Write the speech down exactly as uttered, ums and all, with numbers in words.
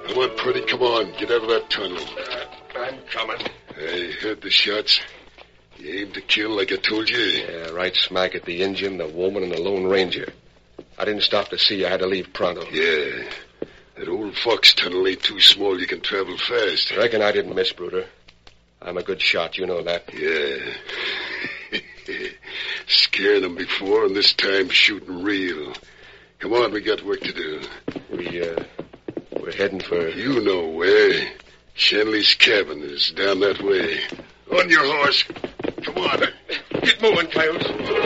Come on, Purdy, come on. Get out of that tunnel. Uh, I'm coming. I heard the shots. You aimed to kill like I told you. Yeah, right smack at the Indian, the woman, and the Lone Ranger. I didn't stop to see you. I had to leave pronto. Yeah. That old fox tunnel ain't too small. You can travel fast. I reckon I didn't miss, Bruder. I'm a good shot. You know that. Yeah. Scaring them before, and this time shooting real. Come on, we got work to do. We, uh, we're heading for... You know where. Shanley's cabin is down that way. On your horse. Come on. Get moving, Coyote.